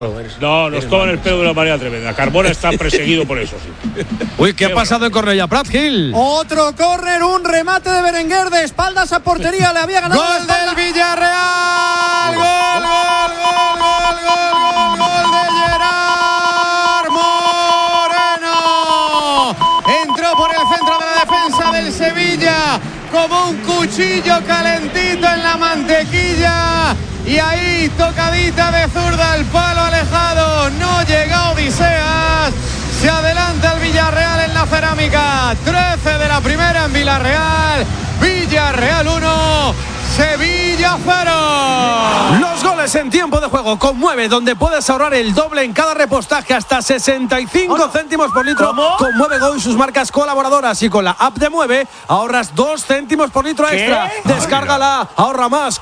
No, nos toman el pelo de una manera tremenda. Carmona está perseguido por eso, sí. Uy, ¿qué ha pasado en Cornellà Prat, Gil? Otro córner, un remate de Berenguer de espaldas a portería, le había ganado. ¡Gol del Villarreal! ¡Gol de Gerard Moreno! Entró por el centro de la defensa del Sevilla como un cuchillo calentito en la mantequilla. Y ahí, tocadita de zurda al palo alejado, no llega Odiseas. Se adelanta el Villarreal en la cerámica. 13 de la primera en Villarreal. Villarreal 1, Sevilla 0. Los goles en tiempo de juego con Mueve, donde puedes ahorrar el doble en cada repostaje, hasta 65 céntimos por litro. ¿Cómo? Con Mueve Go y sus marcas colaboradoras, y con la app de Mueve ahorras 2 céntimos por litro extra. Descárgala, ahorra más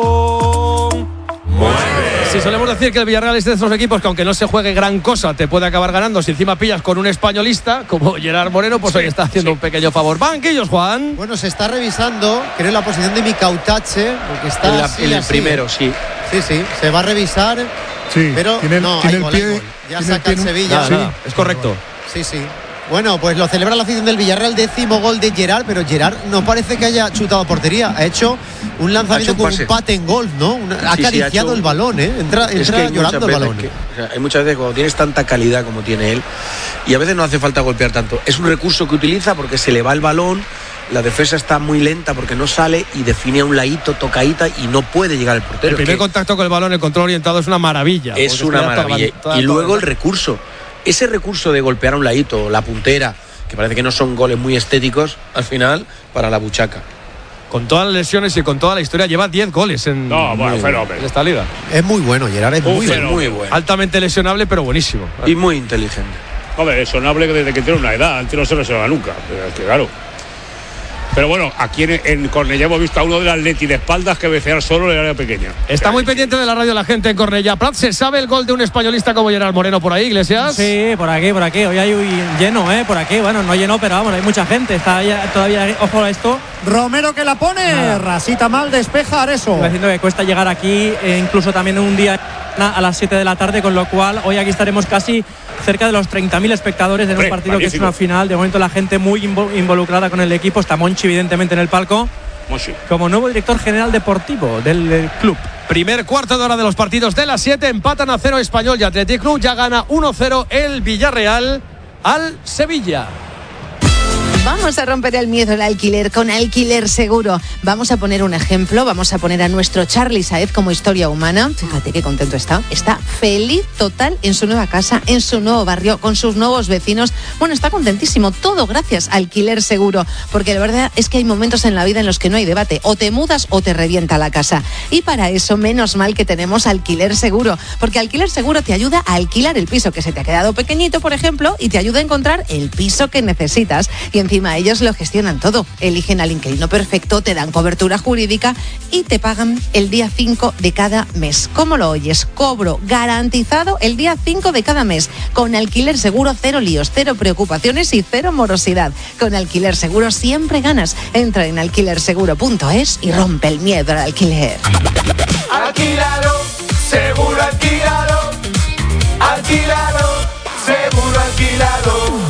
con Mueve. Si solemos decir que el Villarreal es de esos equipos que, aunque no se juegue gran cosa, te puede acabar ganando si encima pillas con un españolista como Gerard Moreno, pues hoy está haciendo un pequeño favor. Banquillos, Juan. Bueno, se está revisando, creo, la posición de Mikautache, porque está en el primero, sí. Sí, se va a revisar. Sí, pero tiene el pie. Hay gol. Ya saca el Sevilla. Nada, es correcto. Sí. Bueno, pues lo celebra la afición del Villarreal, 10º gol de Gerard, pero Gerard no parece que haya chutado a portería. Ha hecho un lanzamiento con un pate en golf, ¿no? Ha acariciado el balón, ¿eh? Entra llorando el balón. Hay muchas veces cuando tienes tanta calidad como tiene él, y a veces no hace falta golpear tanto. Es un recurso que utiliza porque se le va el balón, la defensa está muy lenta porque no sale y define a un ladito, tocadita, y no puede llegar al portero. El primer contacto con el balón, el control orientado, es una maravilla. Es una maravilla. Y luego el recurso. Ese recurso de golpear a un ladito, la puntera, que parece que no son goles muy estéticos, al final, para la buchaca. Con todas las lesiones y con toda la historia, lleva 10 goles en esta liga. Es muy bueno, Gerard, es muy bueno. Altamente lesionable, pero buenísimo. Y muy inteligente. Hombre, lesionable desde que tiene una edad, antes no se lesionaba nunca, pero claro. Pero bueno, aquí en Cornellà hemos visto a uno del Atleti de espaldas que becear solo en el área pequeña. Está muy pendiente de la radio la gente en Cornellà Prat. ¿Se sabe el gol de un españolista como Gerard Moreno por ahí, Iglesias? Sí, por aquí. Hoy hay lleno, por aquí. Bueno, no lleno, pero vamos, hay mucha gente. Está todavía, ojo a esto. Romero que la pone, rasita mal, despeja Areso. Estoy diciendo que cuesta llegar aquí, incluso también un día a las 7 de la tarde, con lo cual hoy aquí estaremos casi cerca de los 30.000 espectadores en un partido que es una final. De momento la gente muy involucrada con el equipo. Está Monchi evidentemente en el palco, como nuevo director general deportivo del club. Primer cuarto de hora de los partidos de las 7. Empatan a 0 Español y Athletic Club. Ya gana 1-0 el Villarreal al Sevilla. Vamos a romper el miedo al alquiler con Alquiler Seguro. Vamos a poner un ejemplo, vamos a poner a nuestro Charly Saez como historia humana. Fíjate qué contento está. Está feliz total en su nueva casa, en su nuevo barrio, con sus nuevos vecinos. Bueno, está contentísimo, todo gracias a Alquiler Seguro. Porque la verdad es que hay momentos en la vida en los que no hay debate. O te mudas o te revienta la casa. Y para eso, menos mal que tenemos Alquiler Seguro. Porque Alquiler Seguro te ayuda a alquilar el piso que se te ha quedado pequeñito, por ejemplo, y te ayuda a encontrar el piso que necesitas. Y encima ellos lo gestionan todo, eligen al inquilino perfecto, te dan cobertura jurídica y te pagan el día 5 de cada mes. ¿Cómo lo oyes? Cobro garantizado el día 5 de cada mes. Con Alquiler Seguro, 0 líos, 0 preocupaciones y 0 morosidad. Con Alquiler Seguro siempre ganas. Entra en alquilerseguro.es y rompe el miedo al alquiler. Alquilado, seguro alquilado. Alquilado, seguro alquilado.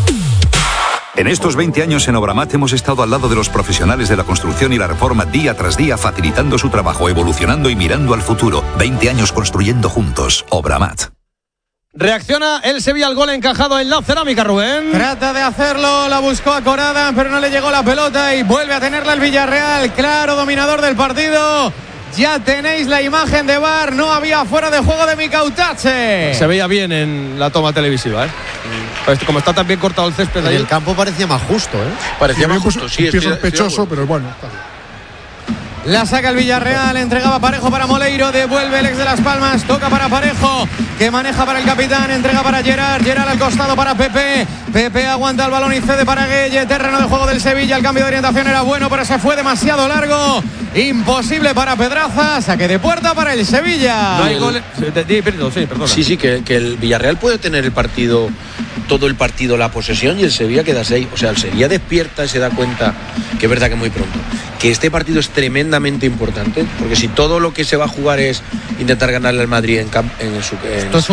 En estos 20 años en Obramat hemos estado al lado de los profesionales de la construcción y la reforma día tras día, facilitando su trabajo, evolucionando y mirando al futuro. 20 años construyendo juntos. Obramat. Reacciona el Sevilla al gol encajado en la cerámica, Rubén. Trata de hacerlo, la buscó a Corada, pero no le llegó la pelota y vuelve a tenerla el Villarreal. Claro, dominador del partido. Ya tenéis la imagen de VAR, no había fuera de juego de Mikautache. Se veía bien en la toma televisiva, como está tan bien cortado el césped ahí. El campo parecía más justo, Parecía más justo, sí. Es sospechoso, pero bueno, está bien. La saca el Villarreal, entregaba Parejo para Moleiro, devuelve el ex de Las Palmas, toca para Parejo, que maneja para el capitán, entrega para Gerard al costado para Pepe aguanta el balón y cede para Gueye, terreno de juego del Sevilla, el cambio de orientación era bueno, pero se fue demasiado largo, imposible para Pedraza, saque de puerta para el Sevilla. No hay goles. Perdona. Sí, que el Villarreal puede tener el partido, todo el partido, la posesión, y el Sevilla queda 6. O sea, el Sevilla despierta y se da cuenta, que es verdad que muy pronto, que este partido es tremendamente importante, porque si todo lo que se va a jugar es intentar ganarle al Madrid en su